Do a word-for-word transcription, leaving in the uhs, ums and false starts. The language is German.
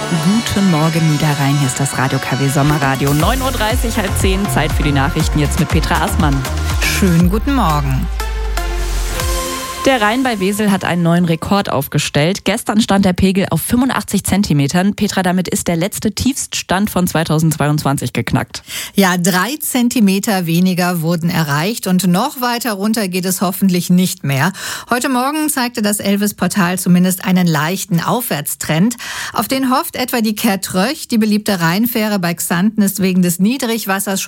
Guten Morgen Niederrhein, hier ist das Radio K W Sommerradio. neun Uhr dreißig, halb zehn, Zeit für die Nachrichten jetzt mit Petra Aßmann. Schönen guten Morgen. Der Rhein bei Wesel hat einen neuen Rekord aufgestellt. Gestern stand der Pegel auf fünfundachtzig Zentimetern. Petra, damit ist der letzte Tiefststand von zweitausendzweiundzwanzig geknackt. Ja, drei Zentimeter weniger wurden erreicht und noch weiter runter geht es hoffentlich nicht mehr. Heute Morgen zeigte das Elvis-Portal zumindest einen leichten Aufwärtstrend. Auf den hofft etwa die Kertröch. Die beliebte Rheinfähre bei Xanten ist wegen des Niedrigwassers